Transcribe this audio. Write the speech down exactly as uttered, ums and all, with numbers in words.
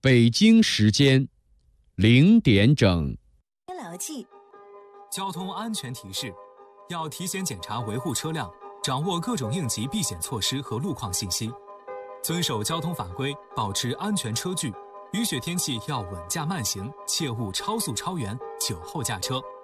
北京时间零点整。 牢记交通安全提示：要提前检查维护车辆，掌握各种应急避险措施和路况信息，遵守交通法规，保持安全车距。雨雪天气要稳驾慢行，切勿超速超员、酒后驾车。